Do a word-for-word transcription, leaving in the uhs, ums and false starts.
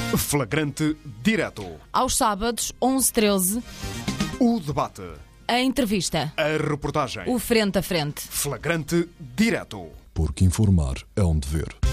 Flagrante Direto. Aos sábados, onze e treze, O debate. a entrevista, A reportagem. o frente a frente. Flagrante Direto. Porque informar é um dever.